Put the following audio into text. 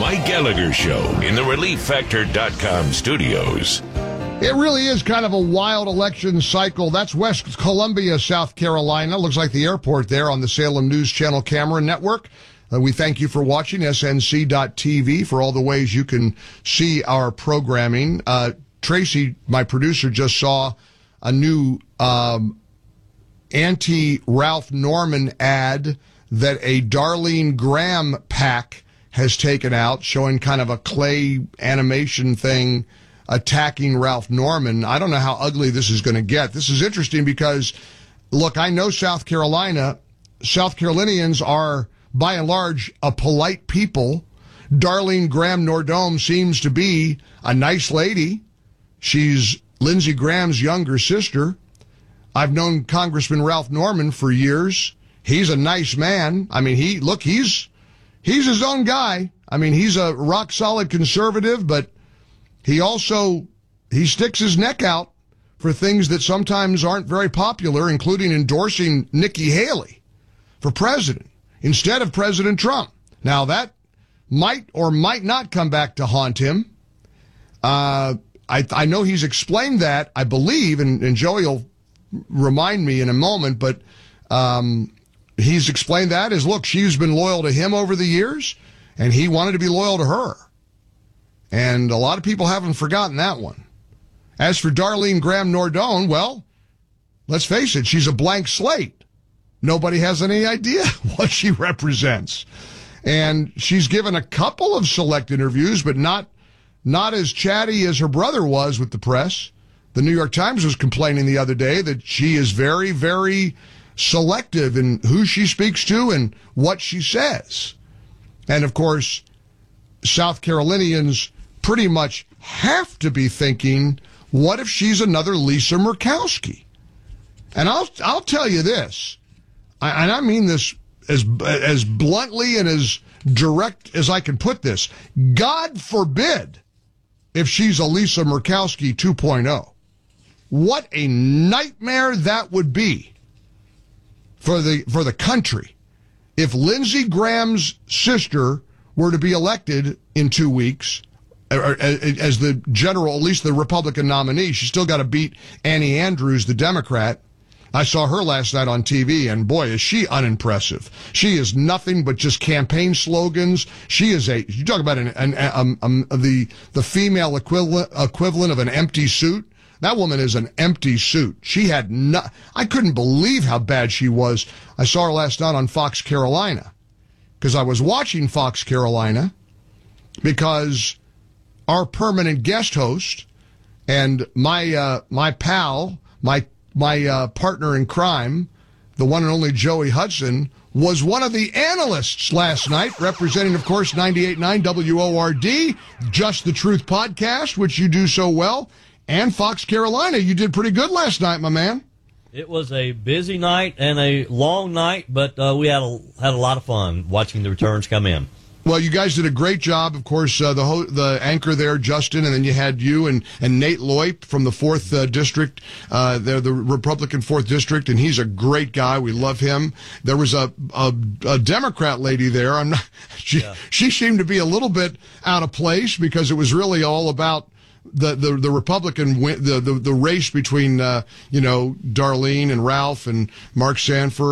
Mike Gallagher Show in the ReliefFactor.com studios. It really is kind of a wild election cycle. That's West Columbia, South Carolina. Looks like the airport there on the Salem News Channel camera network. We thank you for watching SNC.TV for all the ways you can see our programming. Tracy, my producer, just saw a new anti-Ralph Norman ad that a Darlene Graham PAC has taken out, showing kind of a clay animation thing attacking Ralph Norman. I don't know how ugly this is going to get. This is interesting because, look, I know South Carolina. South Carolinians are, by and large, a polite people. Darlene Graham Nordome seems to be a nice lady. She's Lindsey Graham's younger sister. I've known Congressman Ralph Norman for years. He's a nice man. I mean, he's his own guy. I mean, he's a rock-solid conservative, but he sticks his neck out for things that sometimes aren't very popular, including endorsing Nikki Haley for president instead of President Trump. Now, that might or might not come back to haunt him. I know he's explained that, I believe, and Joey will remind me in a moment, but he's explained that as, look, she's been loyal to him over the years, and he wanted to be loyal to her. And a lot of people haven't forgotten that one. As for Darlene Graham Nordome, well, let's face it, she's a blank slate. Nobody has any idea what she represents. And she's given a couple of select interviews, but not as chatty as her brother was with the press. The New York Times was complaining the other day that she is very, very selective in who she speaks to and what she says. And, of course, South Carolinians pretty much have to be thinking, what if she's another Lisa Murkowski? And I'll tell you this, and I mean this as bluntly and as direct as I can put this. God forbid if she's a Lisa Murkowski 2.0. What a nightmare that would be for the country if Lindsey Graham's sister were to be elected in 2 weeks as the general, at least the Republican nominee. She's still got to beat Annie Andrews, the Democrat. I saw her last night on TV, and boy, is she unimpressive. She is nothing but just campaign slogans. She is you talk about the female equivalent of an empty suit. That woman is an empty suit. She had I couldn't believe how bad she was. I saw her last night on Fox Carolina because I was watching Fox Carolina because our permanent guest host and my pal, my partner in crime, the one and only Joey Hudson, was one of the analysts last night, representing, of course, 98.9 WORD, Just the Truth podcast, which you do so well, and Fox Carolina. You did pretty good last night, my man. It was a busy night and a long night, but we had a lot of fun watching the returns come in. Well, you guys did a great job. Of course, the anchor there, Justin, and then you had you and Nate Loip from the 4th District. They're the Republican 4th District, and he's a great guy. We love him. There was a Democrat lady there. She seemed to be a little bit out of place because it was really all about the Republican the race between Darlene and Ralph and Mark Sanford.